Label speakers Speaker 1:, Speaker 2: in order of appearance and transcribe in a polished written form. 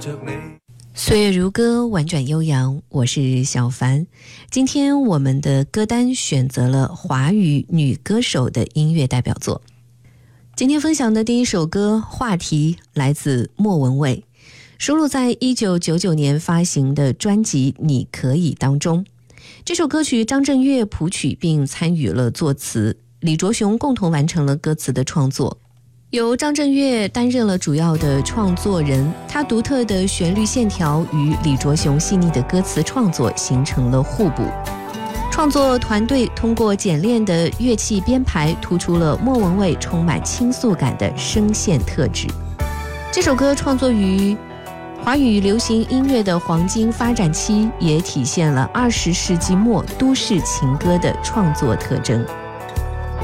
Speaker 1: 岁月如歌，婉转悠扬，我是小凡。今天我们的歌单选择了华语女歌手的音乐代表作。今天分享的第一首歌《话题》来自莫文蔚，收录在1999年发行的专辑《你可以》当中。这首歌曲张震岳谱曲并参与了作词，李卓雄共同完成了歌词的创作。由张震岳担任了主要的创作人，他独特的旋律线条与李卓雄细腻的歌词创作形成了互补。创作团队通过简练的乐器编排，突出了莫文蔚充满倾诉感的声线特质。这首歌创作于华语流行音乐的黄金发展期，也体现了20世纪末都市情歌的创作特征。